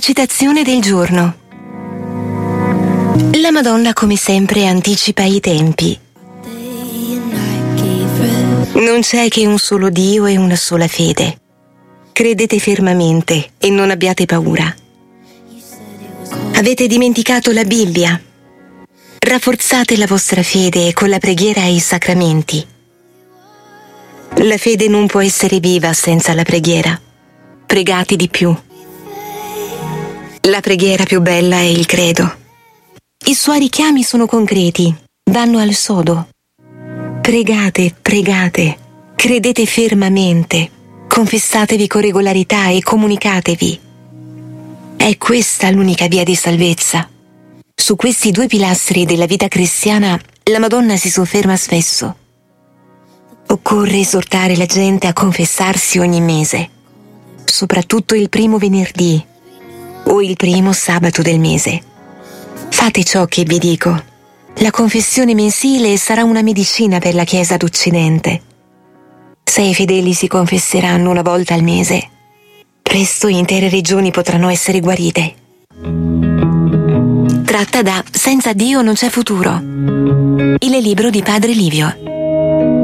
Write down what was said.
citazione del giorno. La Madonna, come sempre, anticipa i tempi. Non c'è che un solo Dio e una sola fede. Credete fermamente e non abbiate paura. Avete dimenticato la Bibbia? Rafforzate la vostra fede con la preghiera e i sacramenti. La fede non può essere viva senza la preghiera. Pregate di più. La preghiera più bella è il credo. I suoi richiami sono concreti, vanno al sodo. Pregate, pregate, credete fermamente, confessatevi con regolarità e comunicatevi. È questa l'unica via di salvezza. Su questi due pilastri della vita cristiana la Madonna si sofferma spesso. Occorre esortare la gente a confessarsi ogni mese, soprattutto il primo venerdì o il primo sabato del mese. Fate ciò che vi dico. La confessione mensile sarà una medicina per la Chiesa d'Occidente. Se i fedeli si confesseranno una volta al mese, presto intere regioni potranno essere guarite. Tratta da Senza Dio non c'è futuro. Il libro di Padre Livio.